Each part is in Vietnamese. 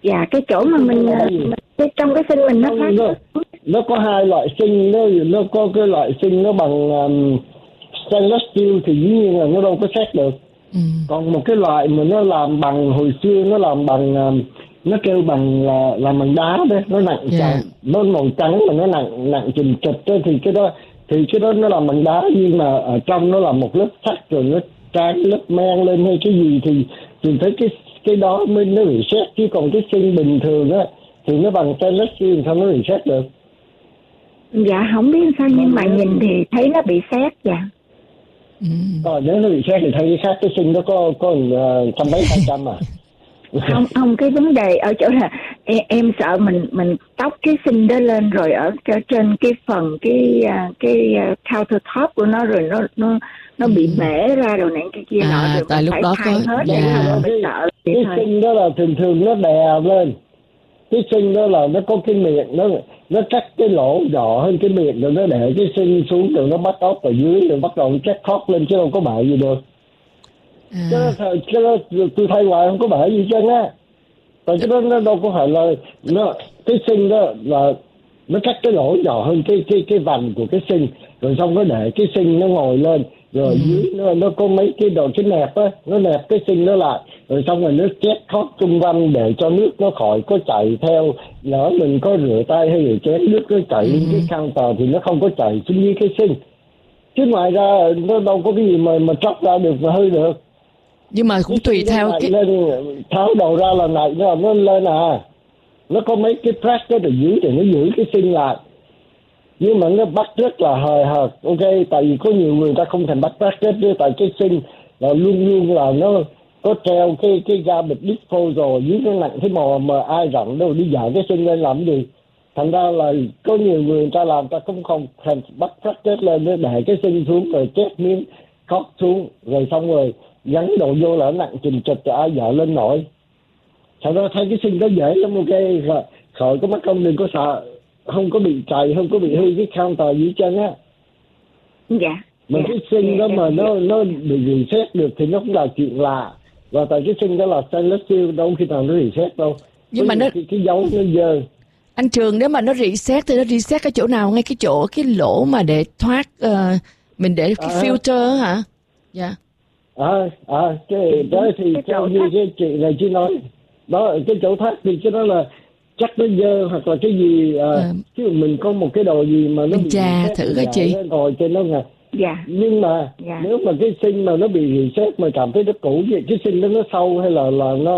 Dạ, cái chỗ mà mình trong cái sinh mình nó khác. Nó có hai loại sinh, nó có cái loại sinh nó bằng stainless steel thì dĩ nhiên là nó đâu có xét được. Còn một cái loại mà nó làm bằng, hồi xưa nó làm bằng nó kêu bằng là làm bằng đá đấy, nó nặng trắng, nó màu trắng mà nó nặng chùm chụp đó, thì cái đó nó làm bằng đá, nhưng mà ở trong nó là một lớp sắt rồi nó tráng lớp men lên hay cái gì thì thấy cái đó mới nó bị xét, chứ còn cái sinh bình thường á thì nó bằng stainless steel, sao nó bị xét được? Dạ không biết sao nhưng mà nhìn thì thấy nó bị xét. Dạ. Nếu nó bị xét thì thấy cái khác, cái sinh nó có trăm mấy 200 à. không cái vấn đề ở chỗ là em sợ mình tóc cái sinh đó lên rồi ở trên cái phần cái countertop của nó rồi nó bị bể ra rồi này cái kia nọ rồi tại lúc đó có cái sinh đó là thường nó đè lên, cái sinh đó là nó có cái miệng, nó cắt cái lỗ nhỏ hơn cái miệng rồi nó để cái sinh xuống rồi nó bắt ốc ở dưới rồi bắt đầu chắc khóc lên chứ đâu có bể gì được. Cái đó tôi thay hoài không có bể gì chứ á. Tại cái đó nó đâu có phải là cái sinh đó là nó cắt cái lỗ nhỏ hơn cái vành của cái sinh rồi xong nó để cái sinh nó ngồi lên rồi dưới nó có mấy cái cái nẹp á, nó nẹp cái sinh nó lại rồi xong rồi nó chét khót chung quanh để cho nước nó khỏi có chảy theo, lỡ mình có rửa tay hay rửa chén nước nó chảy lên cái counter thì nó không có chảy xuống dưới cái sinh, chứ ngoài ra nó đâu có cái gì mà tróc ra được mà hư được. Nhưng mà cũng tùy theo cái lên, tháo đầu ra là này nó lên nó có mấy cái press ở dưới để nó giữ cái sinh lại, nhưng mà nó bắt rất là hời hợt. Ok, tại vì có nhiều người ta không thành bắt press hết, tại cái sinh là luôn luôn là nó có treo cái garbage disposal dưới, nó nặng thế mà ai rảnh đâu đi dạo cái sinh lên làm gì. Thành ra là có nhiều người ta làm ta cũng không thành bắt press lên, nó để cái sinh xuống rồi chét miếng khóc xuống rồi xong rồi gắn đồ vô là nặng chùm chụp cho ai vợ lên nổi. Thật ra thấy cái sinh đó dễ lắm. Ok, khỏi có mất công, đừng có sợ, không có bị chày, không có bị hư cái counter gì chân á. Dạ. Mà cái sinh đó mà nó bị reset được thì nó cũng là chuyện lạ. Và tại cái sinh đó là stainless steel, đâu khi nào nó reset đâu. Nhưng mà nó cái dấu nó dơ. Anh Trường, nếu mà nó reset thì nó reset cái chỗ nào? Ngay cái chỗ cái lỗ mà để thoát mình để cái filter hả? Dạ. Cái đó thì theo như cái chị này chị nói đó, cái chỗ thoát thì cái đó là chắc nó dơ hoặc là cái gì chứ mình có một cái đồ gì mà nó bị thử cái chị ngồi trên nó nè. Dạ. Nhưng mà nếu mà cái sinh mà nó bị reset mà cảm thấy nó cũ vậy, cái sinh đó nó sâu hay là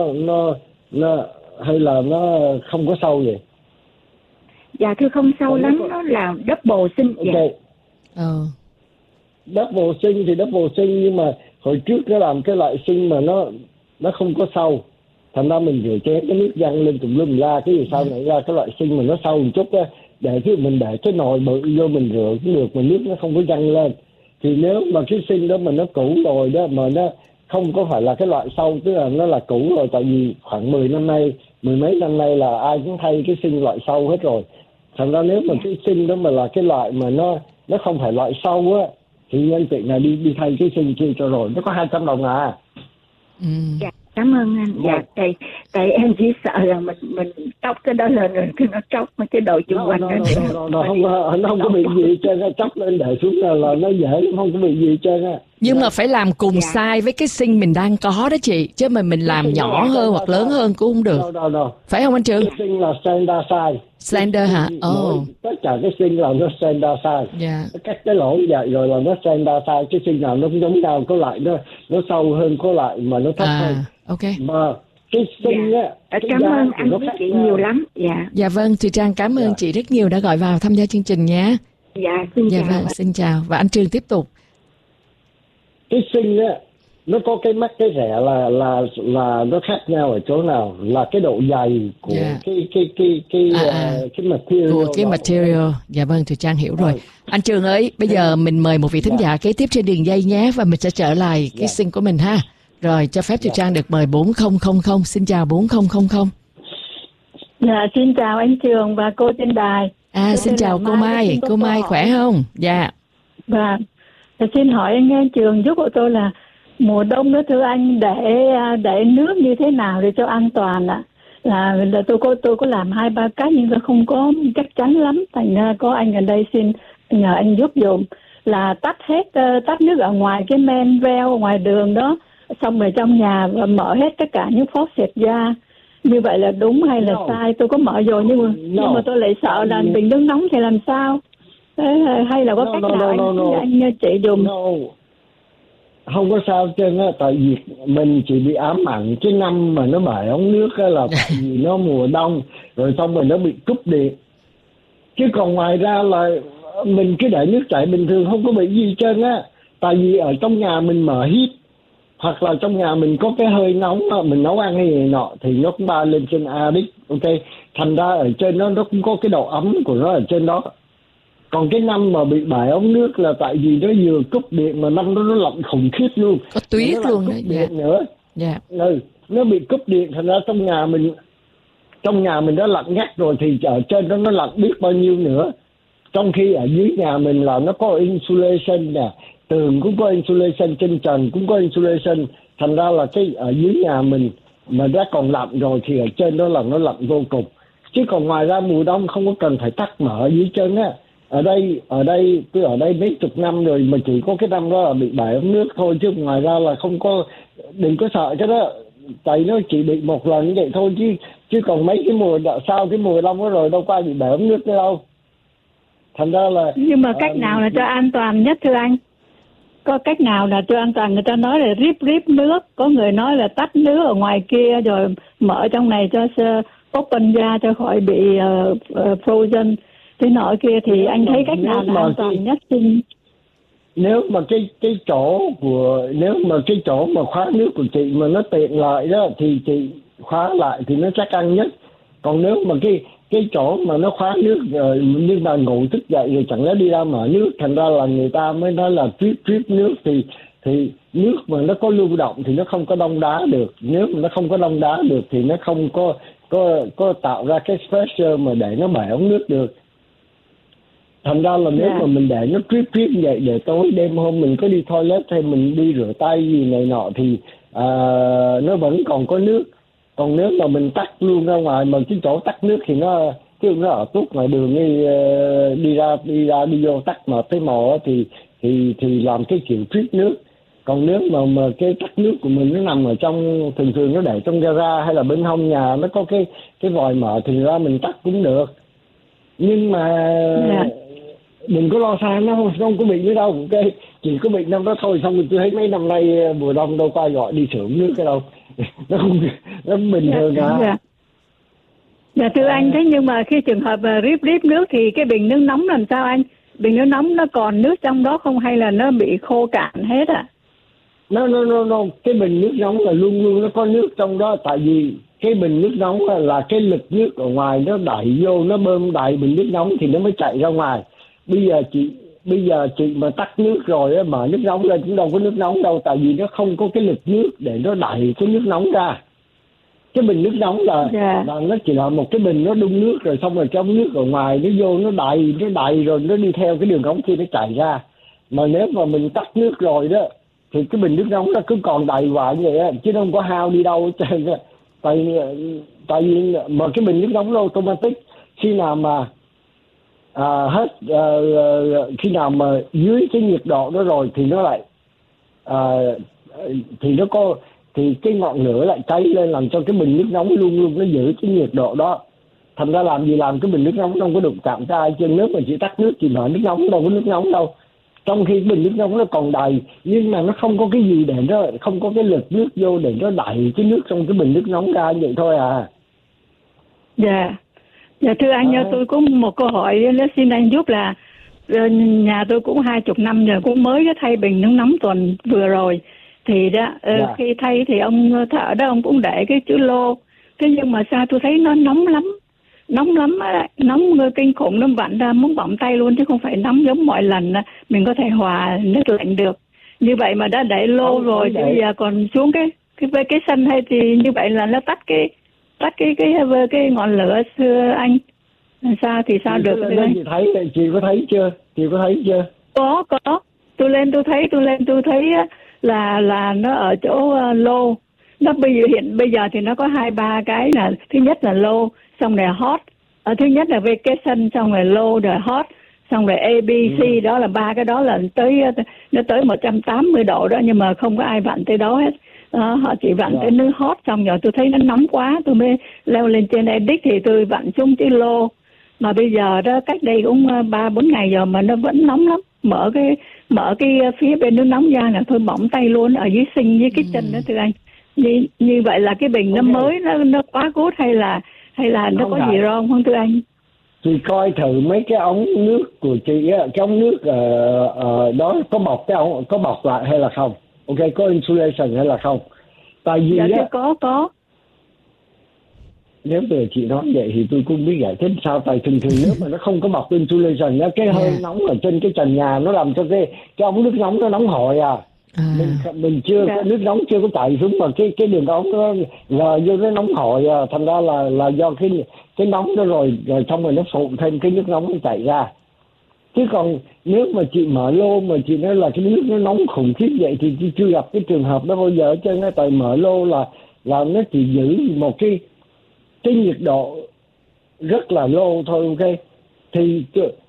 nó hay là nó không có sâu vậy? Dạ thưa không sâu lắm, nó là double sinh. Ok. Double sinh thì double sinh, nhưng mà hồi trước nó làm cái loại sinh mà nó không có sâu, thành ra mình rửa chén cái nước văng lên tùm lum la, cái gì sau này ra cái loại sinh mà nó sâu một chút á, để chứ mình để cái nồi bự vô mình rửa cũng được mà nước nó không có văng lên. Thì nếu mà cái sinh đó mà nó cũ rồi đó, mà nó không có phải là cái loại sâu, tức là nó là cũ rồi, tại vì khoảng 10 năm nay, mười mấy năm nay là ai cũng thay cái sinh loại sâu hết rồi. Thành ra nếu mà cái sinh đó mà là cái loại mà nó không phải loại sâu á, thì anh chị này đi thay cái sinh kia cho rồi, nó có 200 đồng à. Dạ, cảm ơn anh. Dạ, tại em chỉ sợ là mình tóc cái đó lên rồi nó tróc mấy cái đồ chung quanh nó không có bị gì trên, chóc lên để xuống là nó dễ, không có bị gì trên á. Nhưng mà phải làm cùng size với cái sinh mình đang có đó chị, chứ mà mình làm nhỏ hơn hoặc lớn hơn cũng không được. Phải không anh Trường? Cái sinh là standard size. Standard hả? Tất cả cái sinh là nó standard size. Các cái lỗ vậy rồi là nó standard size. Cái sinh nào nó cũng giống nhau, có lại nó sâu hơn, có lại mà nó thấp hơn. Ok. Mà cái sinh á, cảm ơn anh với chị nhiều lắm. Dạ vâng, Thùy Trang cảm ơn chị rất nhiều đã gọi vào tham gia chương trình nhé. Xin chào. Vâng, xin chào. Và anh Trường tiếp tục. Cái sinh á, nó có cái mắt cái rẻ là nó khác nhau ở chỗ nào, là cái độ dày của cái material của cái material. Dạ vâng, Thùy Trang hiểu rồi. Anh Trường ơi, bây giờ mình mời một vị thính giả kế tiếp trên đường dây nhé, và mình sẽ trở lại cái sinh của mình ha. Rồi, cho phép Thùy Trang được mời 4000. Xin chào 4000. Dạ, xin chào anh Trường và cô trên đài. Xin chào cô Mai. Cô Mai khỏe không? Dạ. Và xin hỏi anh Trường giúp của tôi là mùa đông đó thưa anh, để nước như thế nào để cho an toàn ạ? là tôi có làm 2-3 cách nhưng tôi không có chắc chắn lắm, thành ra có anh ở đây xin nhờ anh giúp dùm là tắt nước ở ngoài cái main rail ở ngoài đường đó, xong rồi trong nhà và mở hết tất cả những faucet ra. Như vậy là đúng hay là sai? Tôi có mở rồi nhưng mà tôi lại sợ là bình nước nóng thì làm sao? Hay là có cách nào anh chỉ dùm? Không có sao trơn á, tại vì mình chỉ bị ám ảnh cái năm mà nó bể ống nước á là tại vì nó mùa đông rồi xong rồi nó bị cúp điện, chứ còn ngoài ra là mình cứ để nước chảy bình thường không có bị gì trơn á. Tại vì ở trong nhà mình mở heat hoặc là trong nhà mình có cái hơi nóng mình nấu ăn hay gì nọ thì nó cũng bay lên trên attic, ok, thành ra ở trên nó cũng có cái độ ấm của nó ở trên đó. Còn cái năm mà bị bể ống nước là tại vì nó vừa cúp điện mà năm đó nó lạnh khủng khiếp luôn, có tuyết luôn đó. Điện nữa. Nó bị cúp điện thành ra trong nhà mình đã lạnh ngắt rồi thì ở trên đó nó lạnh biết bao nhiêu nữa. Trong khi ở dưới nhà mình là nó có insulation nè, tường cũng có insulation, trên trần cũng có insulation, thành ra là cái ở dưới nhà mình mà đã còn lạnh rồi thì ở trên đó là nó lạnh vô cùng. Chứ còn ngoài ra mùa đông không có cần phải tắt mở dưới chân á. Ở đây tôi ở đây mấy chục năm rồi mà chỉ có cái năm đó là bị bể ống nước thôi, chứ ngoài ra là không có, đừng có sợ cái đó, tại nó chỉ bị một lần như vậy thôi, chứ còn mấy cái mùa sau cái mùa đông đó rồi đâu có ai bị bể ống nước nữa đâu. Thành ra là nhưng mà cách nào là cho an toàn nhất thưa anh? Có cách nào là cho an toàn? Người ta nói là rip nước, có người nói là tắt nước ở ngoài kia rồi mở trong này cho open ra cho khỏi bị frozen thế nọ kia, thì anh thấy cách nào là an toàn nhất? Nếu mà cái chỗ mà khóa nước của chị mà nó tiện lợi đó thì chị khóa lại thì nó chắc ăn nhất. Còn nếu mà cái chỗ mà nó khóa nước rồi nhưng mà ngủ thức dậy rồi chẳng lẽ đi ra mở nước, thành ra là người ta mới nói là drip nước, thì nước mà nó có lưu động thì nó không có đông đá được. Nếu mà nó không có đông đá được thì nó không có tạo ra cái pressure mà để nó bể ống nước được. Thành ra là nếu mà mình để nó drip vậy để tối đêm hôm mình có đi toilet hay mình đi rửa tay gì này nọ thì nó vẫn còn có nước. Còn nếu mà mình tắt luôn ra ngoài mà cái chỗ tắt nước thì nó ở tuốt ngoài đường đi vô tắt mà tới mò thì làm cái kiểu drip nước. Còn nếu mà cái tắt nước của mình nó nằm ở trong, thường nó để trong gara hay là bên hông nhà nó có cái vòi mở thì ra mình tắt cũng được. Nhưng mà đừng có lo xa, nó không có bị nữa đâu, ok, chỉ có bị năm đó thôi. Xong rồi tôi thấy mấy năm nay mùa đông đâu có ai gọi đi sửa nước cái đâu. nó bình thường à. Dạ thưa anh, thế nhưng mà khi trường hợp mà rip nước thì cái bình nước nóng làm sao anh? Bình nước nóng nó còn nước trong đó không hay là nó bị khô cạn hết à? No, cái bình nước nóng là luôn luôn nó có nước trong đó. Tại vì cái bình nước nóng là cái lực nước ở ngoài nó đẩy vô, nó bơm đầy bình nước nóng thì nó mới chạy ra ngoài. Bây giờ chị mà tắt nước rồi mở nước nóng lên cũng đâu có nước nóng đâu, tại vì nó không có cái lực nước để nó đẩy cái nước nóng ra. Cái bình nước nóng là nó chỉ là một cái bình nó đun nước rồi xong rồi trong nước ở ngoài nó vô nó đầy rồi nó đi theo cái đường ống kia nó chạy ra. Mà nếu mà mình tắt nước rồi đó thì cái bình nước nóng nó cứ còn đầy hoài như vậy á, chứ không có hao đi đâu hết trơn á. Tại vì mà cái bình nước nóng nó automatic, khi nào mà khi nào mà dưới cái nhiệt độ đó rồi thì nó lại thì cái ngọn lửa lại cháy lên làm cho cái bình nước nóng luôn luôn nó giữ cái nhiệt độ đó. Thành ra làm cái bình nước nóng không có đụng chạm ra, chứ nếu mà chỉ tắt nước thì mở nước nóng đâu có nước nóng đâu. Trong khi bình nước nóng nó còn đầy nhưng mà nó không có cái gì để nó không có cái lực nước vô để nó đẩy cái nước trong cái bình nước nóng ra vậy thôi à. Dạ thưa anh, tôi có một câu hỏi xin anh giúp là nhà tôi cũng 20 năm rồi, cũng mới thay bình nước nóng tuần vừa rồi thì đó khi thay thì ông thợ đó ông cũng để cái chữ lô, thế nhưng mà sao tôi thấy nó nóng lắm nóng kinh khủng, nó vặn ra muốn bỏng tay luôn chứ không phải nóng giống mọi lần mình có thể hòa nước lạnh được. Như vậy mà đã để lô rồi thì bây giờ còn xuống cái sân hay thì như vậy là nó tắt cái ngọn lửa xưa anh. Sao thì sao được chị có thấy chưa? Có. Tôi lên tôi thấy là nó ở chỗ lô, nó bây giờ thì nó có 2-3 cái, là thứ nhất là low, xong rồi hot, thứ nhất là vacation, xong rồi low, rồi hot, xong rồi ABC. Đó là 3 cái đó là nó tới 180 độ đó, nhưng mà không có ai vặn tới đó hết. Họ chỉ vặn tới nước hot, xong rồi tôi thấy nó nóng quá, tôi mới leo lên trên edit thì tôi vặn xuống cái low. Mà bây giờ đó, cách đây cũng 3-4 ngày rồi mà nó vẫn nóng lắm. Mở cái phía bên nước nóng ra là thôi bỏng tay luôn, ở dưới sink với kitchen đó thưa anh. Như vậy là cái bình nó mới, nó quá cốt, hay là nó có gì wrong không thưa anh? Chị coi thử mấy cái ống nước của chị á, cái ống nước đó có bọc có bọc lại hay là không? Ok, có insulation hay là không? Tại vì có. Nếu về chị nói vậy thì tôi cũng biết giải thích sao. Tại thường nếu mà nó không có bọc insulation á, cái hơi nóng ở trên cái trần nhà nó làm cho cái ống nước nóng nó nóng hổi à. Mình chưa có nước nóng chưa có chảy xuống mà cái đường ống nó lờ vô nó nóng hổi à. Thành ra là do cái nóng đó rồi xong rồi nó phụ thêm cái nước nóng nó chảy ra. Chứ còn nếu mà chị mở lô mà chị nói là cái nước nó nóng khủng khiếp vậy thì chị chưa gặp cái trường hợp đó bao giờ. Cho nên tại mở lô là nó chỉ giữ một cái nhiệt độ rất là low thôi. Ok, thì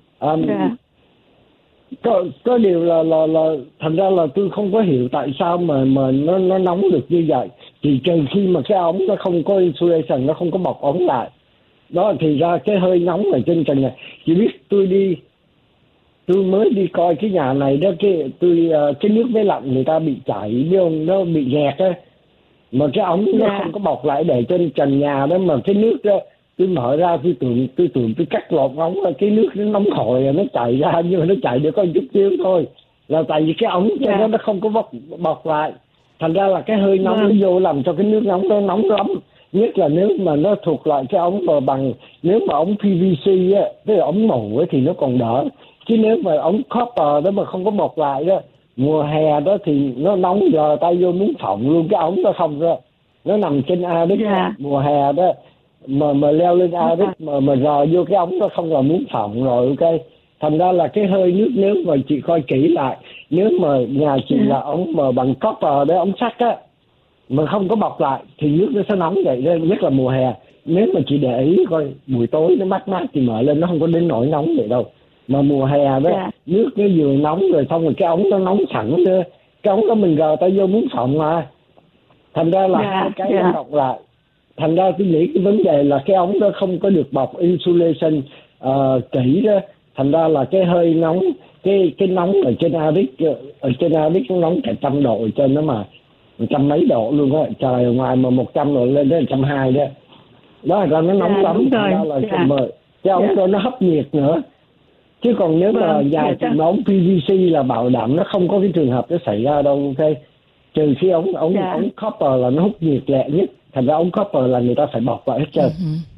có điều là thành ra là tôi không có hiểu tại sao mà nó nóng được như vậy. Chỉ trừ khi mà cái ống nó không có insulation, nó không có bọc ống lại đó, thì ra cái hơi nóng ở trên trần nhà. Chỉ biết tôi mới đi coi cái nhà này đó, cái nước máy lạnh người ta bị chảy, biết không, nó bị nghẹt á, mà cái ống nó không có bọc lại để trên trần nhà đó, mà cái nước đó tôi mở ra tôi tưởng tôi cắt lột ống, cái nước nó nóng hổi nó chảy ra, nhưng mà nó chảy được có chút xíu thôi, là tại vì cái ống trên nó không có bọc lại. Thành ra là cái hơi nóng nó vô làm cho cái nước nóng nó nóng lắm. Nhất là nếu mà nó thuộc lại cái ống mà bằng, nếu mà ống PVC á, tức là ống màu ấy thì nó còn đỡ. Chứ nếu mà ống copper đó mà không có bọc lại đó, mùa hè đó thì nó nóng, giờ tay vô muốn phỏng luôn cái ống đó không đó. Nó nằm trên Arctic mùa hè đó, mà leo lên Arctic mà rò vô cái ống đó không là muốn phỏng rồi. Ok, thành ra là cái hơi nước, nếu mà chị coi kỹ lại, nếu mà nhà chị là ống mà bằng copper đó, ống sắt á, mà không có bọc lại thì nước nó sẽ nóng vậy đó, nhất là mùa hè. Nếu mà chị để ý coi buổi tối nó mát thì mở lên nó không có đến nỗi nóng vậy đâu. Mà mùa hè đó nước nó vừa nóng rồi, xong rồi cái ống nó nóng sẵn nữa, cái ống đó mình gờ tay vô muốn phỏng mà. Thành ra là cái nó bọc lại. Thành ra tôi nghĩ cái vấn đề là cái ống đó không có được bọc insulation kỹ đó. Thành ra là cái hơi nóng, cái nóng ở trên Arctic nó nóng cả 100 độ ở trên đó, mà 100 mấy độ luôn á. Trời, ở ngoài mà 100 độ lên đến 120 đó. Đó là nó nóng lắm. Thành ra là cái ống đó nó hấp nhiệt nữa. Chứ còn nếu mà nhà chị ống PVC là bảo đảm nó không có cái trường hợp nó xảy ra đâu. Ok, trừ khi ống copper là nó hút nhiệt lẹ nhất. Thành ra ống copper là người ta phải bọc lại hết trơn.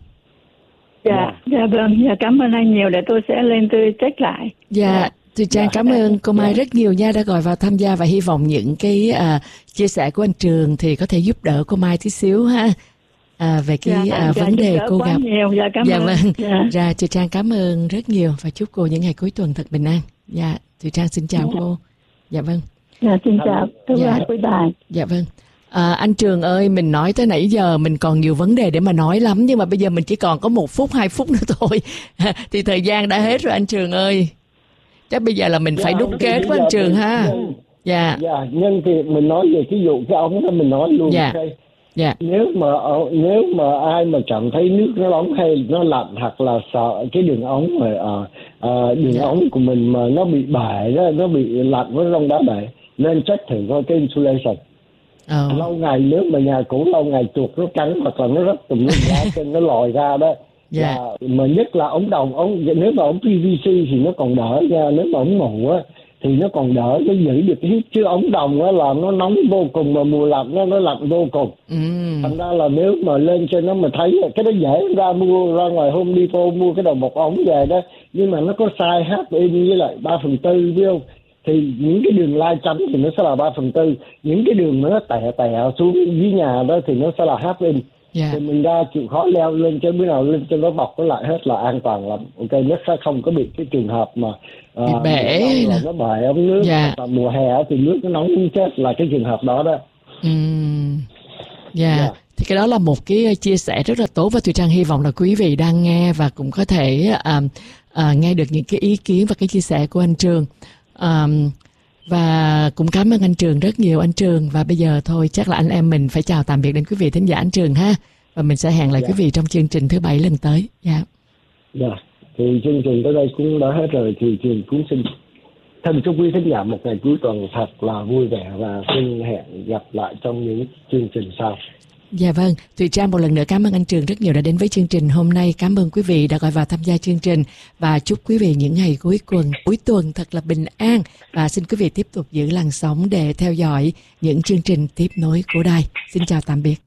Dạ vâng, cảm ơn anh nhiều, để tôi sẽ lên tôi check lại. Thùy Trang cảm ơn cô Mai rất nhiều nha, đã gọi vào tham gia, và hy vọng những cái chia sẻ của anh Trường thì có thể giúp đỡ cô Mai tí xíu ha. Về cái vấn đề cô gặp. Vâng. Thùy Trang cảm ơn rất nhiều và chúc cô những ngày cuối tuần thật bình an. Thùy Trang xin chào cô. Vâng. Xin chào. Quý bài. Vâng. Anh Trường ơi, mình nói tới nãy giờ mình còn nhiều vấn đề để mà nói lắm, nhưng mà bây giờ mình chỉ còn có 1 phút 2 phút nữa thôi thì thời gian đã hết rồi anh Trường ơi. Chắc bây giờ là mình phải đúc kết với anh Trường ha. Nhân thì mình nói về cái vụ cái ống đó mình nói luôn. Nếu mà ai mà cảm thấy nước nó nóng hay nó lạnh, hoặc là sợ cái đường ống mà đường ống của mình mà nó bị bể đó, nó bị lạnh với lông đá bể, nên check thử coi cái insulation. Lâu ngày nếu mà nhà cũ lâu ngày chuột nó cắn hoặc là nó rách tùm lum ra trên nó lòi ra đó. Mà nhất là ống đồng, nếu mà ống PVC thì nó còn đỡ nha. Nếu mà ống màu á thì nó còn đỡ, nó giữ được cái hít. Chứ ống đồng á là nó nóng vô cùng, mà mùa lạnh nó lạnh vô cùng. Thành ra là nếu mà lên trên nó mà thấy cái đó dễ ra ngoài Home Depot mua cái đầu bọc ống về đó, nhưng mà nó có size HPin với lại 3/4 biết không? Thì những cái đường lai chấm thì nó sẽ là 3/4, những cái đường nó tè xuống dưới nhà đó thì nó sẽ là HPin. Thì mình ra chịu khó leo lên trên, bữa nào lên trên nó bọc nó lại hết là an toàn lắm. Ok, nó sẽ không có bị cái trường hợp mà bể nó bể ống nước. Và mùa hè thì nước nó nóng chết là cái trường hợp đó đó. Thì cái đó là một cái chia sẻ rất là tốt, và Thùy Trang hy vọng là quý vị đang nghe và cũng có thể nghe được những cái ý kiến và cái chia sẻ của anh Trường. Và cũng cảm ơn anh Trường rất nhiều, anh Trường. Và bây giờ thôi chắc là anh em mình phải chào tạm biệt đến quý vị thính giả, anh Trường ha. Và mình sẽ hẹn lại quý vị trong chương trình thứ 7 lần tới. Thì chương trình tới đây cũng đã hết rồi. Thì Trường cũng xin thân chúc quý thính giả một ngày cuối tuần thật là vui vẻ, và xin hẹn gặp lại trong những chương trình sau. Dạ vâng, Thùy Trang một lần nữa cảm ơn anh Trường rất nhiều đã đến với chương trình hôm nay. Cảm ơn quý vị đã gọi vào tham gia chương trình, và chúc quý vị những ngày cuối tuần thật là bình an. Và xin quý vị tiếp tục giữ làn sóng để theo dõi những chương trình tiếp nối của đài. Xin chào tạm biệt.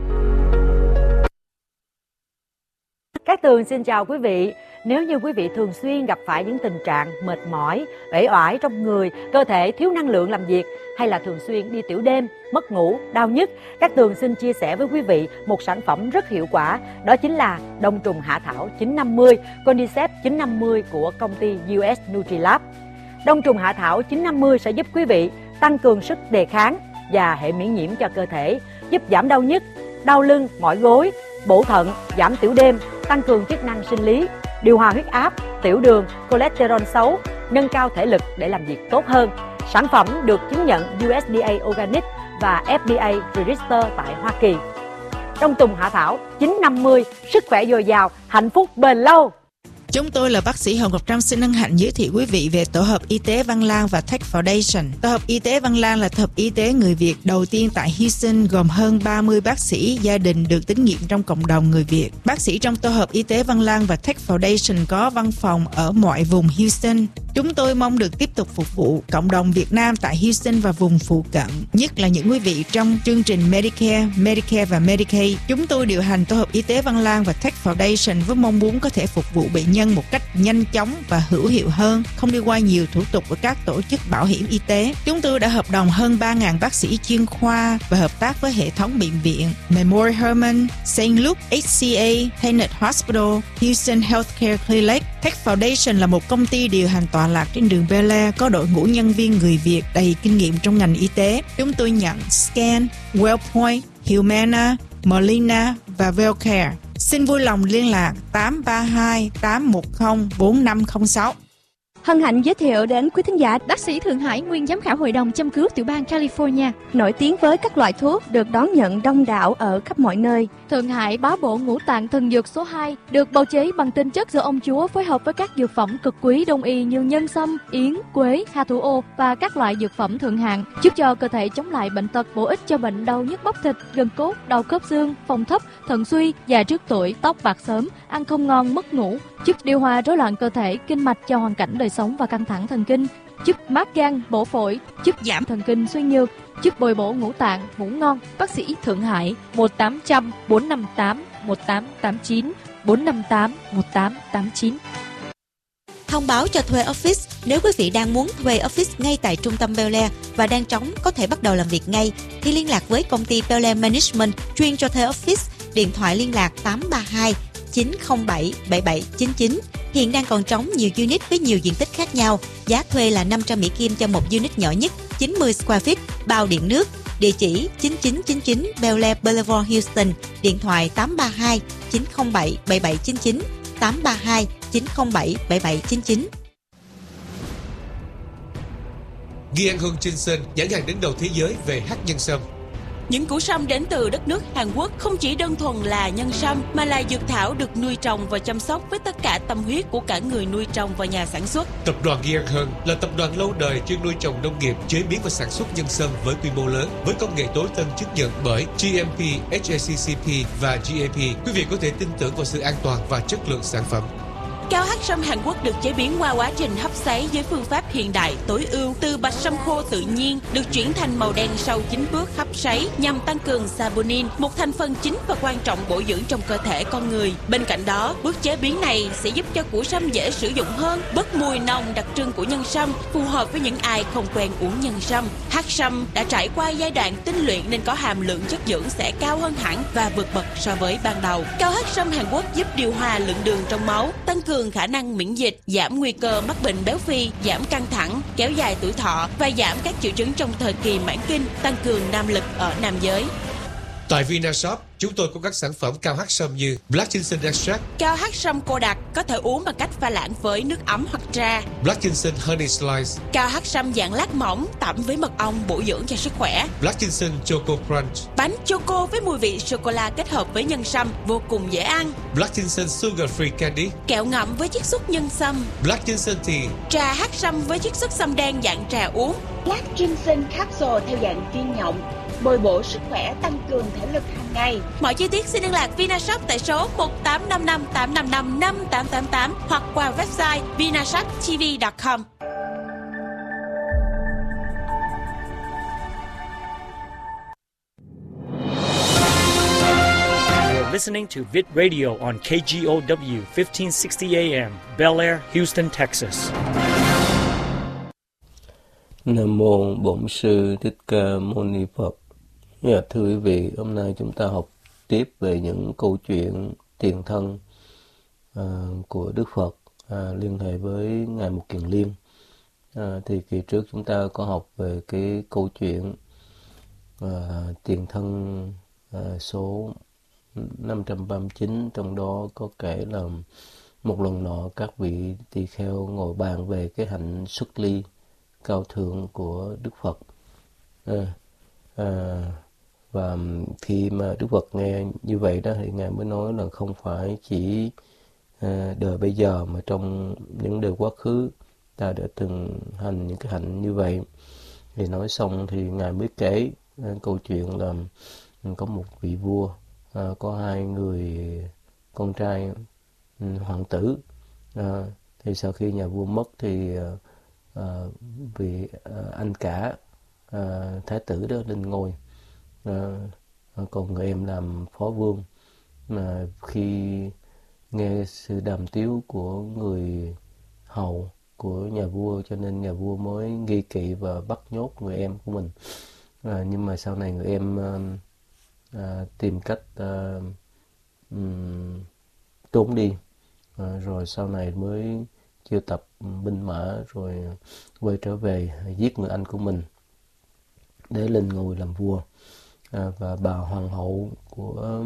Cát Tường xin chào quý vị. Nếu như quý vị thường xuyên gặp phải những tình trạng mệt mỏi, uể oải trong người, cơ thể thiếu năng lượng làm việc, hay là thường xuyên đi tiểu đêm, mất ngủ, đau nhức, Cát Tường xin chia sẻ với quý vị một sản phẩm rất hiệu quả, đó chính là đông trùng hạ thảo 950, Cordyceps 950 của công ty US Nutrilab. Đông trùng hạ thảo 950 sẽ giúp quý vị tăng cường sức đề kháng và hệ miễn nhiễm cho cơ thể, giúp giảm đau nhức, đau lưng, mỏi gối, bổ thận, giảm tiểu đêm, tăng cường chức năng sinh lý, điều hòa huyết áp, tiểu đường, cholesterol xấu, nâng cao thể lực để làm việc tốt hơn. Sản phẩm được chứng nhận USDA Organic và FDA Register tại Hoa Kỳ. Đông trùng hạ thảo 950, sức khỏe dồi dào, hạnh phúc bền lâu. Chúng tôi là bác sĩ Hồng Ngọc Trâm xin hân hạnh giới thiệu quý vị về Tổ hợp Y tế Văn Lang và Tech Foundation. Tổ hợp Y tế Văn Lang là tổ hợp y tế người Việt đầu tiên tại Houston, gồm hơn 30 bác sĩ gia đình được tín nhiệm trong cộng đồng người Việt. Bác sĩ trong Tổ hợp Y tế Văn Lang và Tech Foundation có văn phòng ở mọi vùng Houston. Chúng tôi mong được tiếp tục phục vụ cộng đồng Việt Nam tại Houston và vùng phụ cận, nhất là những quý vị trong chương trình Medicare và Medicaid. Chúng tôi điều hành Tổ hợp Y tế Văn Lang và Tech Foundation với mong muốn có thể phục vụ bệnh nhân một cách nhanh chóng và hữu hiệu hơn, không đi qua nhiều thủ tục của các tổ chức bảo hiểm y tế. Chúng tôi đã hợp đồng hơn 3.000 bác sĩ chuyên khoa và hợp tác với hệ thống bệnh viện Memorial Hermann, St. Luke, HCA, Tenet Hospital, Houston Healthcare Clinic. Tech Foundation là một công ty điều hành tọa lạc trên đường Bel Air, có đội ngũ nhân viên người Việt đầy kinh nghiệm trong ngành y tế. Chúng tôi nhận Scan, Wellpoint, Humana, Molina và Wellcare. Xin vui lòng liên lạc 832-810-4506. Hân hạnh giới thiệu đến quý thính giả bác sĩ Thượng Hải, nguyên giám khảo hội đồng châm cứu tiểu bang California, nổi tiếng với các loại thuốc được đón nhận đông đảo ở khắp mọi nơi. Thượng Hải bá bộ ngũ tạng thần dược số 2, được bào chế bằng tinh chất do ông chúa phối hợp với các dược phẩm cực quý đông y như nhân sâm, yến, quế, hà thủ ô và các loại dược phẩm thượng hạng, giúp cho cơ thể chống lại bệnh tật, bổ ích cho bệnh đau nhức bắp thịt, gân cốt, đau khớp xương, phòng thấp, thận suy, già trước tuổi, tóc bạc sớm, ăn không ngon, mất ngủ, giúp điều hòa rối loạn cơ thể, kinh mạch cho hoàn cảnh đời sống và căng thẳng thần kinh, giúp mát gan, bổ phổi, giúp giảm thần kinh suy nhược, giúp bồi bổ ngũ tạng, ngủ ngon. Bác sĩ Thượng Hải 1-800-458-1889 458-1889. Thông báo cho thuê office. Nếu quý vị đang muốn thuê office ngay tại trung tâm Bel Air và đang trống có thể bắt đầu làm việc ngay, thì liên lạc với công ty Bel Air Management chuyên cho thuê office. Điện thoại liên lạc 832-907-7799. Hiện đang còn trống nhiều unit với nhiều diện tích khác nhau. Giá thuê là 500 Mỹ Kim cho một unit nhỏ nhất, 90 square feet, bao điện nước. Địa chỉ 9999 Bel Air Boulevard, Houston. Điện thoại 832-907-7799. 832-907-7799. Giang Hương Johnson, nhãn hàng đứng đầu thế giới về hắc nhân sâm. Những củ sâm đến từ đất nước Hàn Quốc không chỉ đơn thuần là nhân sâm mà là dược thảo được nuôi trồng và chăm sóc với tất cả tâm huyết của cả người nuôi trồng và nhà sản xuất. Tập đoàn Giang Hương là tập đoàn lâu đời chuyên nuôi trồng nông nghiệp, chế biến và sản xuất nhân sâm với quy mô lớn, với công nghệ tối tân chứng nhận bởi GMP, HACCP và GAP. Quý vị có thể tin tưởng vào sự an toàn và chất lượng sản phẩm. Cao hắc sâm Hàn Quốc được chế biến qua quá trình hấp sấy với phương pháp hiện đại tối ưu. Từ bạch sâm khô tự nhiên được chuyển thành màu đen sau 9 bước hấp sấy nhằm tăng cường saponin, một thành phần chính và quan trọng bổ dưỡng trong cơ thể con người. Bên cạnh đó, bước chế biến này sẽ giúp cho củ sâm dễ sử dụng hơn, bớt mùi nồng đặc trưng của nhân sâm, phù hợp với những ai không quen uống nhân sâm. Hắc sâm đã trải qua giai đoạn tinh luyện nên có hàm lượng chất dưỡng sẽ cao hơn hẳn và vượt bậc so với ban đầu. Cao hắc sâm Hàn Quốc giúp điều hòa lượng đường trong máu, tăng cường khả năng miễn dịch, giảm nguy cơ mắc bệnh béo phì, giảm căng thẳng, kéo dài tuổi thọ và giảm các triệu chứng trong thời kỳ mãn kinh, tăng cường nam lực ở nam giới. Tại Vinashop, chúng tôi có các sản phẩm cao hắc sâm như Black Ginseng Extract, Cao hắc sâm cô đặc có thể uống bằng cách pha loãng với nước ấm hoặc trà. Black Ginseng Honey Slice, Cao hắc sâm dạng lát mỏng tẩm với mật ong bổ dưỡng cho sức khỏe. Black Ginseng Choco Crunch, Bánh choco với mùi vị sô-cô-la kết hợp với nhân sâm vô cùng dễ ăn. Black Ginseng Sugar Free Candy, Kẹo ngậm với chiết xuất nhân sâm. Black Ginseng Tea, Trà hắc sâm với chiết xuất sâm đen dạng trà uống. Black Ginseng Capsule theo dạng viên nhộng, bồi bổ sức khỏe, tăng cường thể lực hàng ngày. Mọi chi tiết xin liên lạc Vinashop tại số 1855 855 5888 hoặc qua website vinashoptv.com. You're listening to Vid Radio on KGOW 1560 AM, Bel Air, Houston, Texas. Nam mô Bổn Sư Thích Ca Mâu Ni Phật. Thưa quý vị, hôm nay chúng ta học tiếp về những câu chuyện tiền thân của Đức Phật liên hệ với Ngài Mục Kiền Liên. Thì kỳ trước chúng ta có học về cái câu chuyện tiền thân số 539, trong đó có kể là một lần nọ các vị tỳ kheo ngồi bàn về cái hạnh xuất ly cao thượng của Đức Phật. Và khi mà Đức Phật nghe như vậy đó thì Ngài mới nói là không phải chỉ đời bây giờ mà trong những đời quá khứ ta đã từng hành những cái hạnh như vậy. Thì nói xong thì Ngài mới kể câu chuyện là có một vị vua có hai người con trai hoàng tử. Thì sau khi nhà vua mất thì vị anh cả thái tử đó lên ngôi, còn người em làm phó vương. Mà khi nghe sự đàm tiếu của người hầu của nhà vua, cho nên nhà vua mới nghi kỵ và bắt nhốt người em của mình. Nhưng mà sau này người em tìm cách trốn đi, rồi sau này mới chiêu tập binh mã rồi quay trở về giết người anh của mình để lên ngôi làm vua. Và bà hoàng hậu của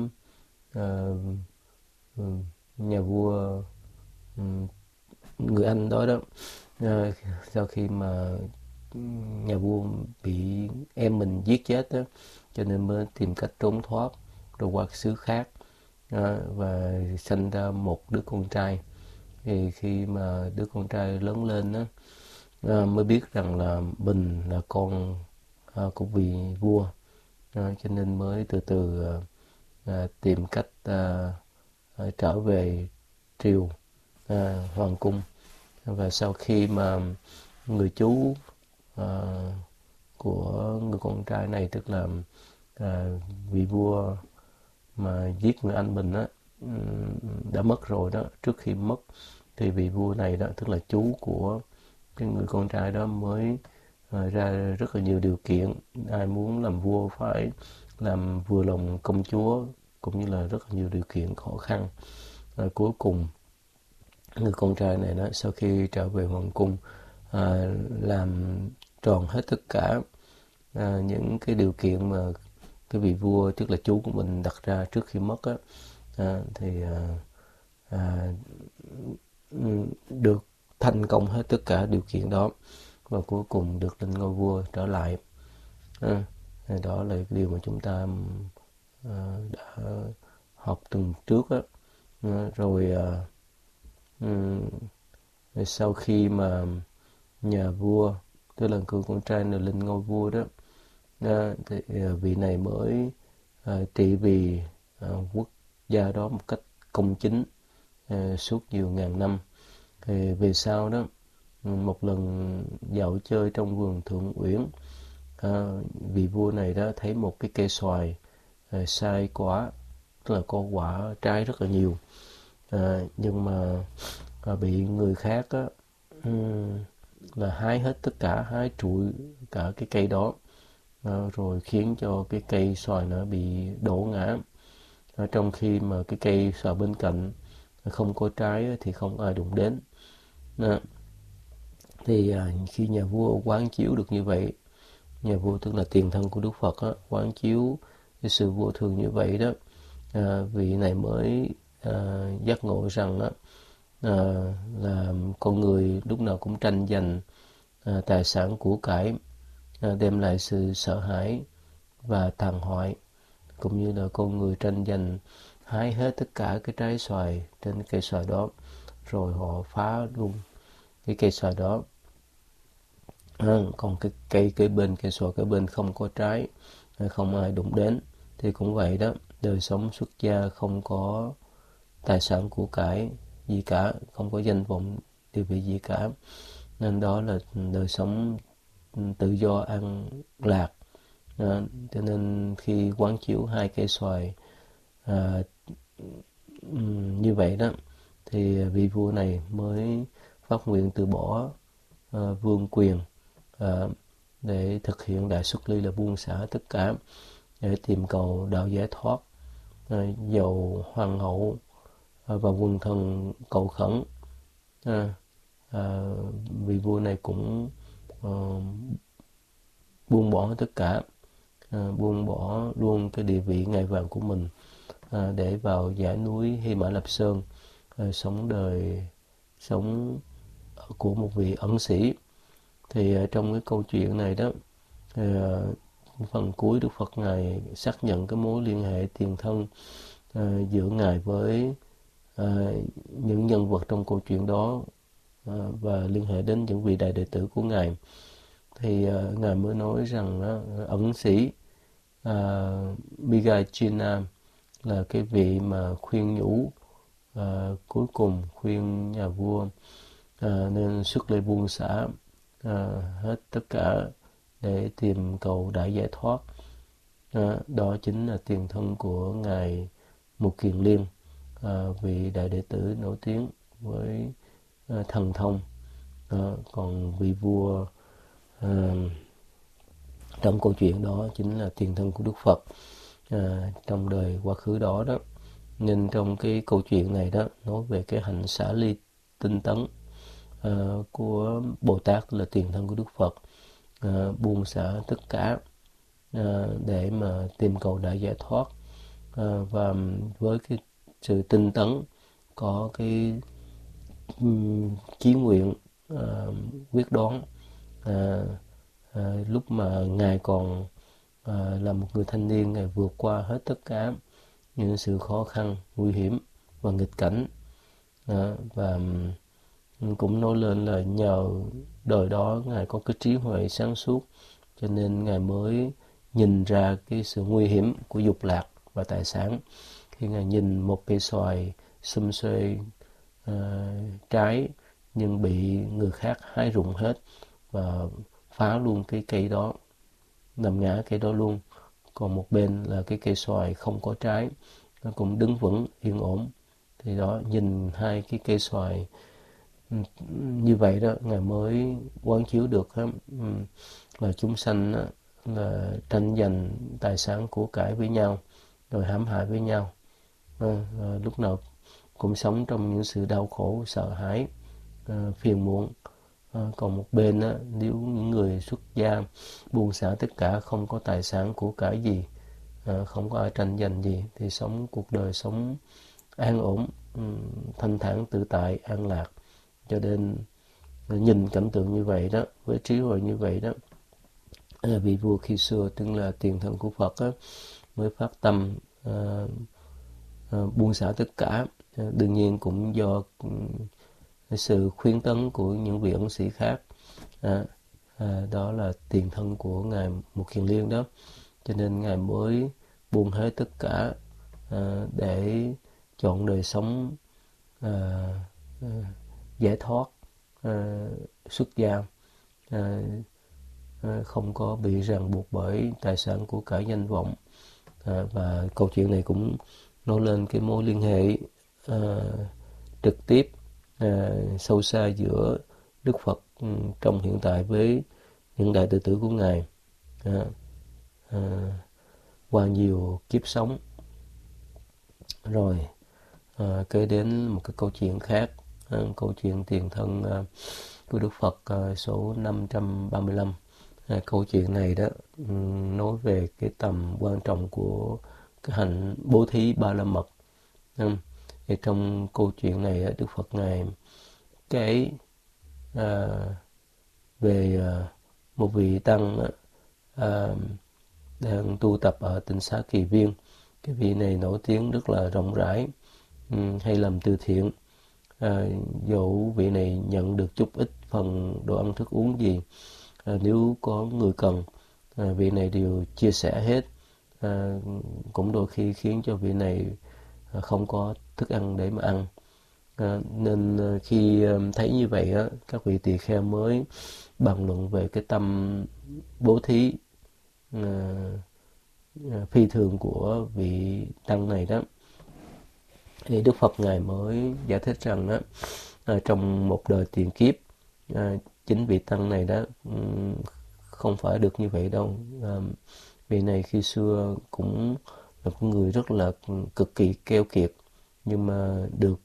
nhà vua người anh đó sau khi mà nhà vua bị em mình giết chết đó, cho nên mới tìm cách trốn thoát rồi qua xứ khác và sinh ra một đứa con trai. Thì khi mà đứa con trai lớn lên đó, mới biết rằng là mình là con của vị vua, cho nên mới từ từ tìm cách trở về triều hoàng cung. Và sau khi mà người chú của người con trai này, tức là vị vua mà giết người anh mình đó, đã mất rồi đó, trước khi mất thì vị vua này đó, tức là chú của cái người con trai đó, mới ra rất là nhiều điều kiện. Ai muốn làm vua phải làm vừa lòng công chúa, cũng như là rất là nhiều điều kiện khó khăn. Cuối cùng người con trai này đó, sau khi trở về hoàng cung, làm tròn hết tất cả những cái điều kiện mà cái vị vua, tức là chú của mình đặt ra trước khi mất á, thì được thành công hết tất cả điều kiện đó, và cuối cùng được lên ngôi vua trở lại. Đó là cái điều mà chúng ta đã học tuần trước á. Rồi sau khi mà nhà vua, tức là người con trai này lên ngôi vua đó, thì vị này mới trị vì quốc gia đó một cách công chính suốt nhiều ngàn năm. Thì về sau đó, một lần dạo chơi trong vườn Thượng Uyển, vị vua này đó thấy một cái cây xoài sai quả, tức là có quả trái rất là nhiều, nhưng mà bị người khác á, là hái hết tất cả, hái trụi cả cái cây đó, rồi khiến cho cái cây xoài nó bị đổ ngã. Trong khi mà cái cây xoài bên cạnh không có trái thì không ai đụng đến. Thì khi nhà vua quán chiếu được như vậy, nhà vua tức là tiền thân của Đức Phật á, quán chiếu cái sự vô thường như vậy đó, vị này mới giác ngộ rằng đó, là con người lúc nào cũng tranh giành tài sản của cải, đem lại sự sợ hãi và tàn hoại, cũng như là con người tranh giành hái hết tất cả cái trái xoài trên cây xoài đó, rồi họ phá luôn cái cây xoài đó. Còn cái cây cây xoài kế bên không có trái, không ai đụng đến. Thì cũng vậy đó, đời sống xuất gia không có tài sản của cải gì cả, không có danh vọng địa vị gì cả, nên đó là đời sống tự do an lạc. Cho nên khi quán chiếu hai cây xoài như vậy đó, thì vị vua này mới phát nguyện từ bỏ vương quyền để thực hiện đại xuất ly, là buông xả tất cả để tìm cầu đạo giải thoát. Dầu hoàng hậu và quần thần cầu khẩn, vị vua này cũng buông bỏ tất cả, buông bỏ luôn cái địa vị ngai vàng của mình, để vào dãy núi Hy Mã Lạp Sơn, sống của một vị ẩn sĩ. Thì trong cái câu chuyện này đó, phần cuối Đức Phật Ngài xác nhận cái mối liên hệ tiền thân giữa Ngài với những nhân vật trong câu chuyện đó, và liên hệ đến những vị đại đệ tử của Ngài. Thì Ngài mới nói rằng ẩn sĩ Megajjhana là cái vị mà khuyên nhủ cuối cùng, khuyên nhà vua nên xuất ly buông xả hết tất cả để tìm cầu đại giải thoát. Đó chính là tiền thân của Ngài Mục Kiền Liên, vị đại đệ tử nổi tiếng với thần thông. Còn vị vua trong câu chuyện đó chính là tiền thân của Đức Phật trong đời quá khứ đó đó. Nên trong cái câu chuyện này đó, nói về cái hạnh xả ly tinh tấn của Bồ Tát, là tiền thân của Đức Phật, buông xả tất cả để mà tìm cầu đại giải thoát, và với cái sự tinh tấn, có cái chí nguyện quyết đoán. Lúc mà Ngài còn là một người thanh niên, Ngài vượt qua hết tất cả những sự khó khăn, nguy hiểm và nghịch cảnh, và cũng nói lên là nhờ đời đó Ngài có cái trí huệ sáng suốt, cho nên Ngài mới nhìn ra cái sự nguy hiểm của dục lạc và tài sản. Khi Ngài nhìn một cây xoài xum xuê trái nhưng bị người khác hái rụng hết và phá luôn cái cây đó, nằm ngã cây đó luôn. Còn một bên là cái cây xoài không có trái, nó cũng đứng vững yên ổn. Thì đó, nhìn hai cái cây xoài như vậy đó, Ngài mới quán chiếu được là chúng sanh là tranh giành tài sản của cải với nhau, rồi hãm hại với nhau, lúc nào cũng sống trong những sự đau khổ, sợ hãi, phiền muộn. Còn một bên á, nếu những người xuất gia buông xả tất cả, không có tài sản của cải gì, không có ai tranh giành gì, thì sống cuộc đời sống an ổn, thanh thản, tự tại, an lạc. Cho nên nhìn cảnh tượng như vậy đó, với trí huệ như vậy đó, vị vua khi xưa, tức là tiền thân của Phật á, mới phát tâm buông xả tất cả. Đương nhiên cũng do sự khuyến tấn của những vị ẩn sĩ khác, đó là tiền thân của Ngài Mục Kiền Liên đó, cho nên Ngài mới buông hết tất cả để chọn đời sống giải thoát, xuất gia, không có bị ràng buộc bởi tài sản của cải danh vọng. Và câu chuyện này cũng nói lên cái mối liên hệ trực tiếp, sâu xa giữa Đức Phật trong hiện tại với những đại đệ tử của Ngài qua nhiều kiếp sống. Rồi kể đến một cái câu chuyện khác, câu chuyện tiền thân của Đức Phật số 535, câu chuyện này đó nói về cái tầm quan trọng của cái hạnh bố thí ba la mật. Thì trong câu chuyện này Đức Phật Ngài kể về một vị tăng đang tu tập ở tỉnh Xá Kỳ Viên. Cái vị này nổi tiếng rất là rộng rãi, hay làm từ thiện. Dẫu vị này nhận được chút ít phần đồ ăn thức uống gì, nếu có người cần, vị này đều chia sẻ hết. Cũng đôi khi khiến cho vị này không có thức ăn để mà ăn. Nên khi thấy như vậy các vị tỳ kheo mới bàn luận về cái tâm bố thí phi thường của vị tăng này đó. Thì Đức Phật Ngài mới giải thích rằng đó, trong một đời tiền kiếp, chính vị tăng này đó không phải được như vậy đâu. Vị này khi xưa cũng là một người rất là cực kỳ keo kiệt, nhưng mà được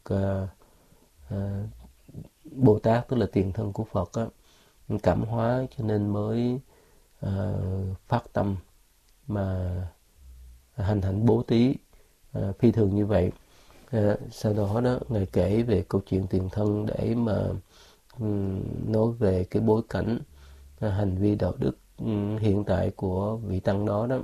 Bồ Tát, tức là tiền thân của Phật cảm hóa, cho nên mới phát tâm mà hành hạnh bố thí phi thường như vậy. Sau đó Ngài kể về câu chuyện tiền thân để mà nói về cái bối cảnh hành vi đạo đức hiện tại của vị tăng đó đó.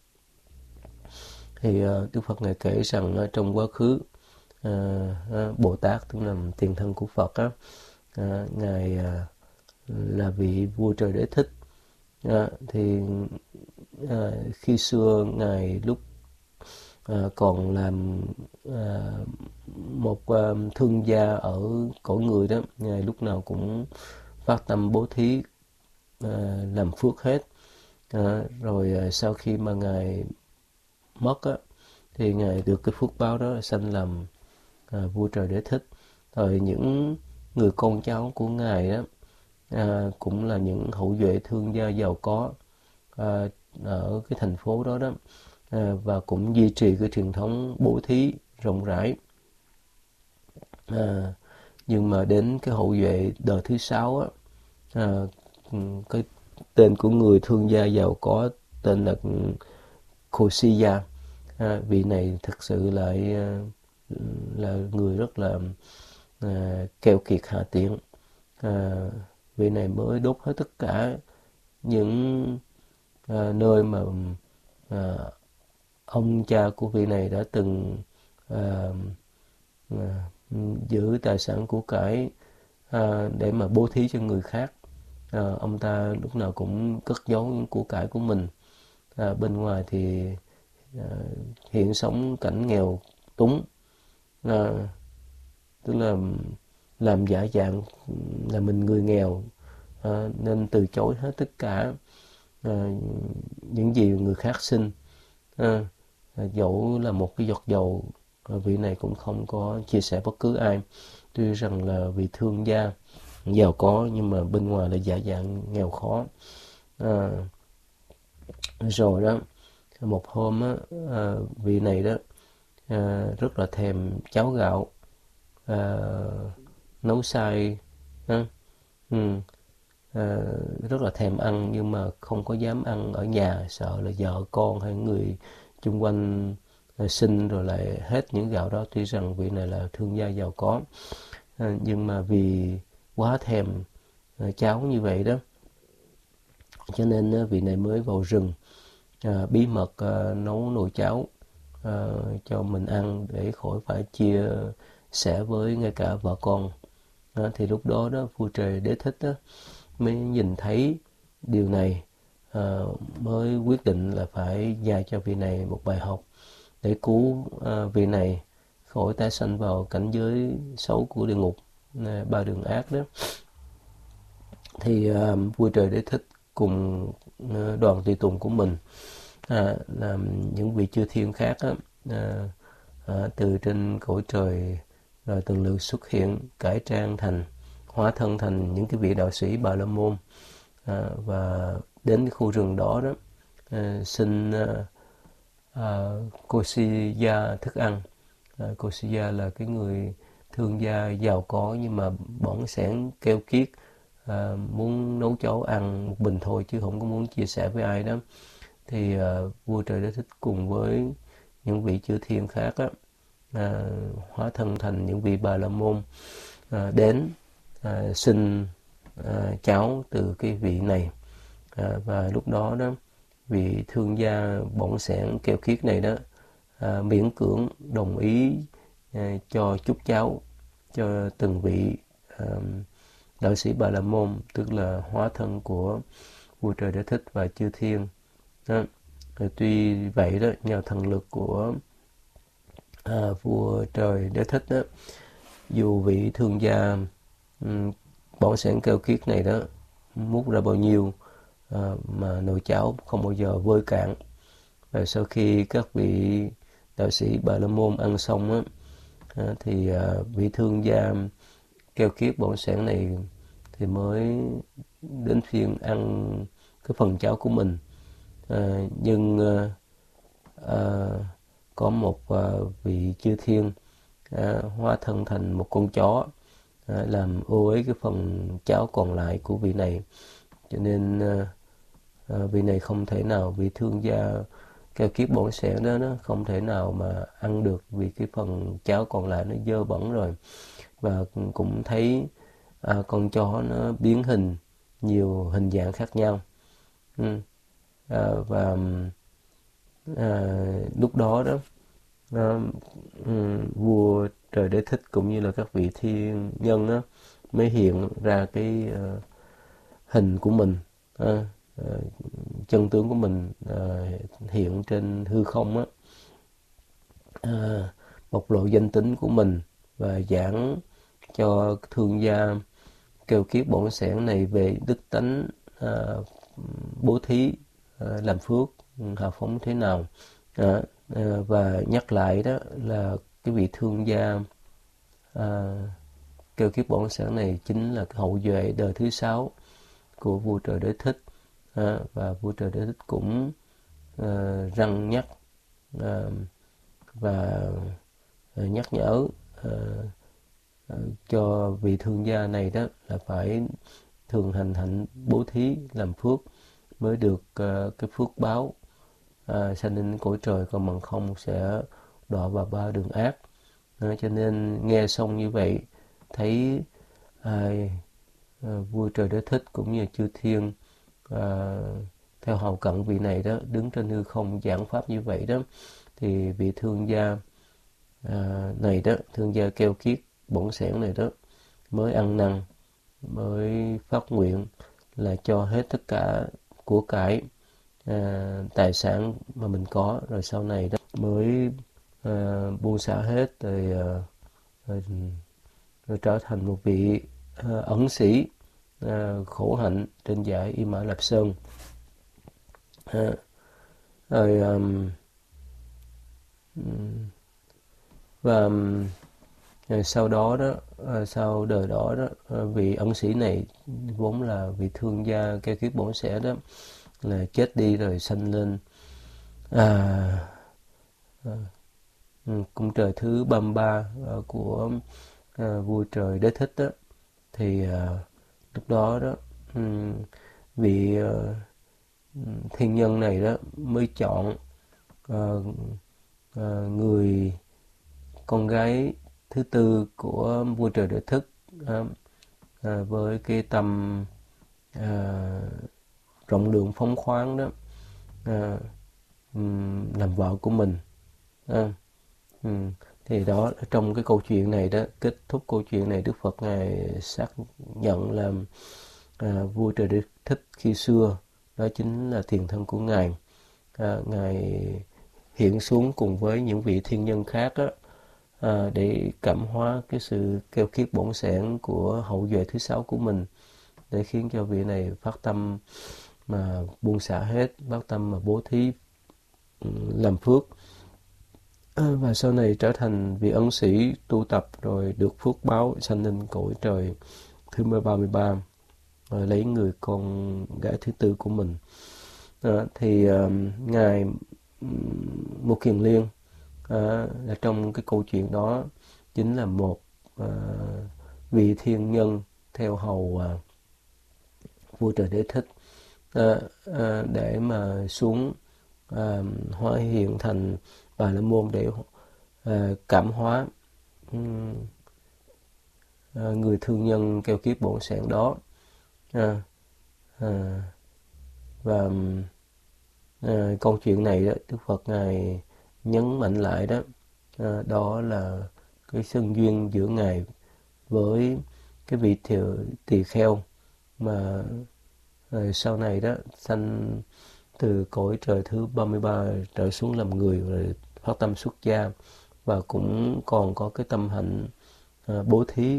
Thì Đức Phật Ngài kể rằng trong quá khứ Bồ Tát, tức là tiền thân của Phật Ngài là vị vua Trời Đế Thích. Thì khi xưa Ngài lúc còn làm một thương gia ở cõi người đó, Ngài lúc nào cũng phát tâm bố thí, làm phước hết. Rồi sau khi mà Ngài mất thì Ngài được cái phước báo đó sanh làm vua Trời Đế Thích. Rồi những người con cháu của Ngài đó cũng là những hậu duệ thương gia giàu có ở cái thành phố đó đó, và cũng duy trì cái truyền thống bố thí rộng rãi. Nhưng mà đến cái hậu duệ đời thứ 6 cái tên của người thương gia giàu có tên là Kosiya. Vị này thực sự lại là người rất là keo kiệt hạ tiện. Vị này mới đốt hết tất cả những nơi mà ông cha của vị này đã từng giữ tài sản của cải để mà bố thí cho người khác. Ông ta lúc nào cũng cất giấu những của cải của mình. Bên ngoài thì hiện sống cảnh nghèo túng, tức là làm giả dạng là mình người nghèo, nên từ chối hết tất cả những gì người khác xin. Dẫu là một cái giọt dầu, vị này cũng không có chia sẻ bất cứ ai. Tuy rằng là vị thương gia giàu có, nhưng mà bên ngoài là giả dạng nghèo khó. Rồi đó, một hôm vị này đó rất là thèm cháo gạo nấu sai, rất là thèm ăn, nhưng mà không có dám ăn ở nhà, sợ là vợ con hay người chung quanh xin rồi lại hết những gạo đó. Tuy rằng vị này là thương gia giàu có, nhưng mà vì quá thèm cháo như vậy đó, cho nên vị này mới vào rừng bí mật nấu nồi cháo cho mình ăn, để khỏi phải chia sẻ với ngay cả vợ con. Thì lúc đó đó vua Trời Đế Thích đó mới nhìn thấy điều này, mới quyết định là phải dạy cho vị này một bài học để cứu vị này khỏi tái sanh vào cảnh giới xấu của địa ngục, 3 đường ác đó. Thì vua Trời Đế Thích cùng đoàn tùy tùng của mình, làm những vị chư thiên khác từ trên cõi trời rồi từng lượt xuất hiện, cải trang thành, hóa thân thành những cái vị đạo sĩ Bà La Môn, và đến cái khu rừng đó đó xin Kosiya thức ăn. Kosiya là cái người thương gia giàu có, nhưng mà bỏng sẻn keo kiết, muốn nấu cháo ăn một mình thôi chứ không có muốn chia sẻ với ai đó, thì vua Trời Đế Thích cùng với những vị chư thiên khác á, hóa thân thành những vị Bà La Môn đến xin cháu từ cái vị này. Và lúc đó đó, vị thương gia bỏng sẻn keo kiết này đó miễn cưỡng đồng ý cho chút cháu cho từng vị đạo sĩ Bà La Môn, tức là hóa thân của vua Trời Đế Thích và chư thiên đó. Tuy vậy đó, nhờ thần lực của vua Trời Đế Thích đó, dù vị thương gia bỏng sẻn keo kiết này đó múc ra bao nhiêu mà nồi cháo không bao giờ vơi cạn. Và sau khi các vị đạo sĩ Bà La Môn ăn xong á, thì vị thương gia keo kiết bỏng sẻn này thì mới đến phiên ăn cái phần cháo của mình. Nhưng có một vị chư thiên hóa thân thành một con chó làm ô uế cái phần cháo còn lại của vị này, cho nên vị này không thể nào, vị thương gia keo kiết bỏng sẻn đó nó không thể nào mà ăn được, vì cái phần cháo còn lại nó dơ bẩn rồi. Và cũng thấy con chó nó biến hình nhiều hình dạng khác nhau. Và lúc đó đó vua Trời Đế Thích cũng như là các vị thiên nhân đó, mới hiện ra cái hình của mình, chân tướng của mình hiện trên hư không á, bộc lộ danh tính của mình và giảng cho thương gia keo kiết bỏng sẻn này về đức tánh bố thí, làm phước, hào phóng thế nào. Và nhắc lại đó là cái vị thương gia keo kiết bỏng sẻn này chính là hậu duệ đời thứ 6 của vua Trời Đế Thích. Và vua Trời Đế Thích cũng răn nhắc và nhắc nhở cho vị thương gia này đó là phải thường hành hạnh bố thí làm phước mới được cái phước báo sanh lên cõi trời, còn bằng không sẽ đọa vào ba đường ác. Cho nên nghe xong như vậy, thấy vua Trời Đế Thích cũng như chư thiên theo hầu cận vị này đó đứng trên hư không giảng pháp như vậy đó, thì vị thương gia này đó, thương gia keo kiết bỏng sẻn này đó mới ăn năn, mới phát nguyện là cho hết tất cả của cải tài sản mà mình có, rồi sau này đó mới buông xả hết, rồi trở thành một vị ẩn sĩ khổ hạnh trên dải Y Mã Lạp Sơn. Và sau đó đó, sau đời đó đó, vị ẩn sĩ này vốn là vị thương gia keo kiết bỏng sẻn đó là chết đi rồi sanh lên cung trời thứ 33 của vua Trời Đế Thích đó. Thì lúc đó đó vị thiên nhân này đó mới chọn người con gái thứ 4 của vua Trời Đế Thích với cái tâm rộng lượng phóng khoáng đó làm vợ của mình. Thì đó, trong cái câu chuyện này đó, kết thúc câu chuyện này, Đức Phật ngài xác nhận là vua Trời Đế Thích khi xưa đó chính là tiền thân của ngài. Ngài hiện xuống cùng với những vị thiên nhân khác đó, để cảm hóa cái sự keo kiết bỏng sẻn của hậu duệ thứ 6 của mình, để khiến cho vị này phát tâm mà buông xả hết, phát tâm mà bố thí làm phước, và sau này trở thành vị ấn sĩ tu tập, rồi được phước báo sanh lên cõi trời thứ 33, lấy người con gái thứ 4 của mình. Thì ngài Một Kiền Liên là trong cái câu chuyện đó chính là một vị thiên nhân theo hầu vua Trời Đế Thích để mà xuống hóa hiện thành Bà La Môn để cảm hóa người thương nhân keo kiết bổn sản đó. Và câu chuyện này đó, Đức Phật Ngài nhấn mạnh lại đó, đó là cái sân duyên giữa Ngài với cái vị tỳ kheo mà sau này đó sanh từ cõi trời thứ 33 trở xuống làm người, rồi phát tâm xuất gia, và cũng còn có cái tâm hạnh bố thí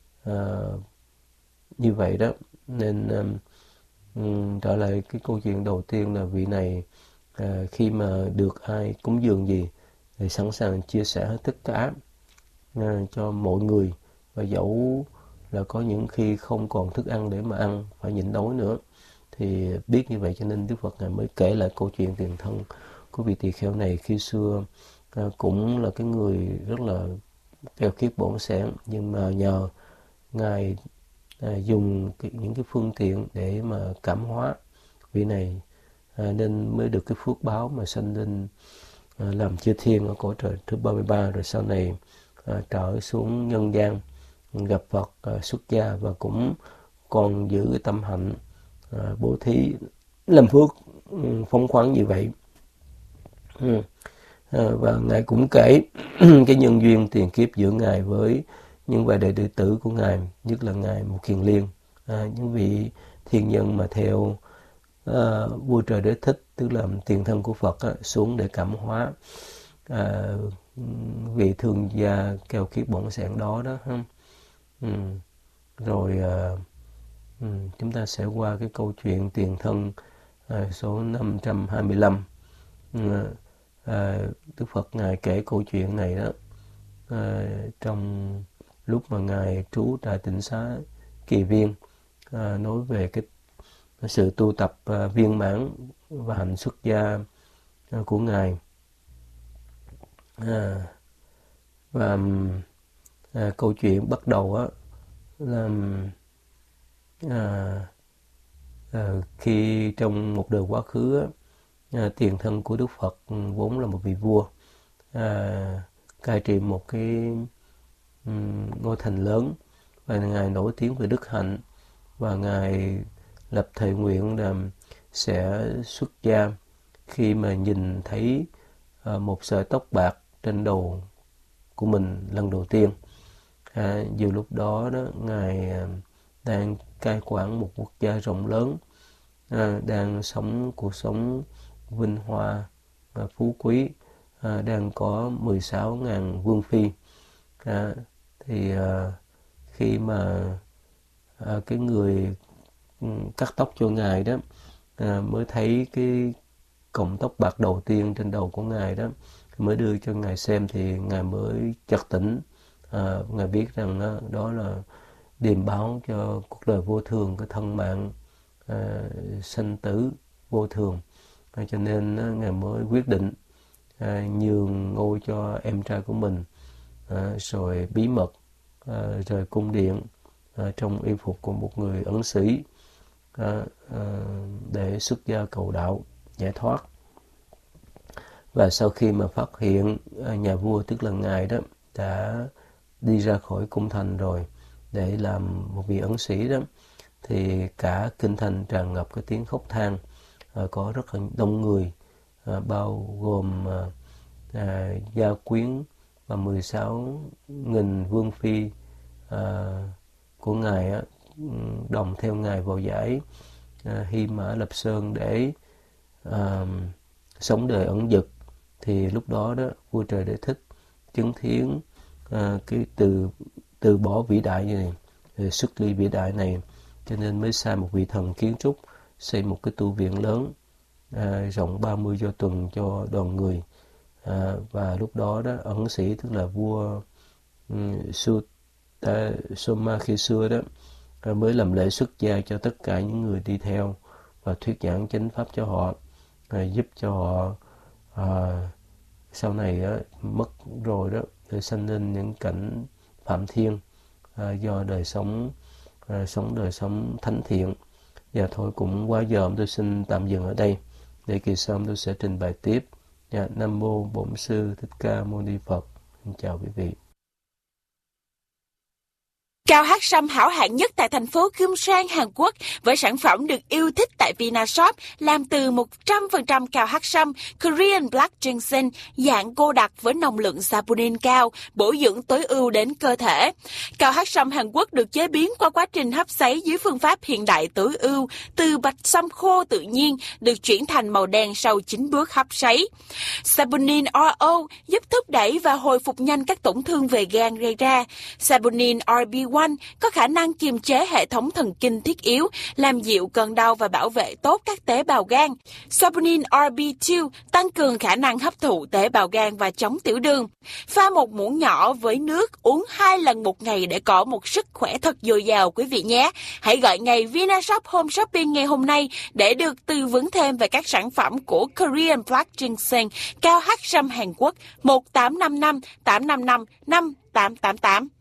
như vậy đó. Nên trở lại cái câu chuyện đầu tiên là vị này khi mà được ai cúng dường gì thì sẵn sàng chia sẻ hết tất cả cho mọi người, và dẫu là có những khi không còn thức ăn để mà ăn, phải nhịn đói nữa. Thì biết như vậy cho nên Đức Phật Ngài mới kể lại câu chuyện tiền thân của vị tỳ kheo này. Khi xưa cũng là cái người rất là keo kiết bổn sản, nhưng mà nhờ Ngài dùng những cái phương tiện để mà cảm hóa vị này, nên mới được cái phước báo mà sanh lên làm chư thiên ở cõi trời thứ 33, rồi sau này trở xuống nhân gian gặp Phật xuất gia, và cũng còn giữ cái tâm hạnh bố thí làm phước phóng khoáng như vậy. Và Ngài cũng kể cái nhân duyên tiền kiếp giữa Ngài với những vị đệ tử của Ngài, nhất là Ngài Một Kiền Liên, những vị thiên nhân mà theo vua Trời Đế Thích, tức là tiền thân của Phật xuống để cảm hóa vị thương gia keo kiết bổn sản đó đó. Rồi chúng ta sẽ qua cái câu chuyện tiền thân số 525. Đức Phật Ngài kể câu chuyện này đó trong lúc mà Ngài trú tại Tịnh Xá Kỳ Viên, nói về cái sự tu tập viên mãn và hạnh xuất gia của Ngài. Và câu chuyện bắt đầu là khi trong một đời quá khứ tiền thân của Đức Phật vốn là một vị vua cai trị một cái ngôi thành lớn, và Ngài nổi tiếng về đức hạnh, và Ngài lập thệ nguyện là sẽ xuất gia khi mà nhìn thấy một sợi tóc bạc trên đầu của mình lần đầu tiên. Dù lúc đó đó Ngài đang cai quản một quốc gia rộng lớn, đang sống cuộc sống vinh hoa và phú quý, đang có 16.000 vương phi. Thì khi mà cái người cắt tóc cho Ngài đó mới thấy cái cọng tóc bạc đầu tiên trên đầu của Ngài đó, mới đưa cho Ngài xem, thì Ngài mới chợt tỉnh. Ngài biết rằng đó là điềm báo cho cuộc đời vô thường, cái thân mạng sanh tử vô thường. Cho nên Ngài mới quyết định nhường ngôi cho em trai của mình, rồi bí mật rời cung điện trong y phục của một người ấn sĩ để xuất gia cầu đạo giải thoát. Và sau khi mà phát hiện nhà vua, tức là Ngài đó đã đi ra khỏi cung thành rồi để làm một vị ấn sĩ đó, thì cả kinh thành tràn ngập cái tiếng khóc than, có rất là đông người, bao gồm gia quyến và 16.000 vương phi của Ngài đồng theo Ngài vào dãy Hy Mã Lập Sơn để sống đời ẩn dật. Thì lúc đó đó vua Trời Đế Thích chứng thiến cái từ bỏ vĩ đại như này, xuất ly vĩ đại này, cho nên mới sai một vị thần kiến trúc xây một cái tu viện lớn rộng 30 do tuần cho đoàn người. Và lúc đó đó ẩn sĩ, tức là vua Soma khi xưa đó, mới làm lễ xuất gia cho tất cả những người đi theo và thuyết giảng chánh pháp cho họ, giúp cho họ sau này mất rồi đó để sanh lên những cảnh phạm thiên do đời sống thánh thiện. Dạ thôi cũng quá giờ, tôi xin tạm dừng ở đây. Để kỳ sau tôi sẽ trình bày tiếp. Dạ, Nam Mô Bổn Sư Thích Ca Mâu Ni Phật. Xin chào quý vị. Cao hát sâm hảo hạng nhất tại thành phố Gyeongsang, Hàn Quốc với sản phẩm được yêu thích tại Vinashop làm từ 100% cao hát sâm Korean Black Ginseng dạng cô đặc với nồng lượng saponin cao, bổ dưỡng tối ưu đến cơ thể. Cao hát sâm Hàn Quốc được chế biến qua quá trình hấp sấy dưới phương pháp hiện đại tối ưu, từ bạch sâm khô tự nhiên được chuyển thành màu đen sau 9 bước hấp sấy. Saponin RO giúp thúc đẩy và hồi phục nhanh các tổn thương về gan gây ra. Saponin RB1 có khả năng kiềm chế hệ thống thần kinh thiết yếu, làm dịu cơn đau và bảo vệ tốt các tế bào gan. Saponin RB2 tăng cường khả năng hấp thụ tế bào gan và chống tiểu đường. Pha một muỗng nhỏ với nước, uống 2 lần một ngày để có một sức khỏe thật dồi dào quý vị nhé. Hãy gọi ngay Vinashop Home Shopping ngày hôm nay để được tư vấn thêm về các sản phẩm của Korean Black Ginseng cao hát sâm Hàn Quốc 1855 855 5888.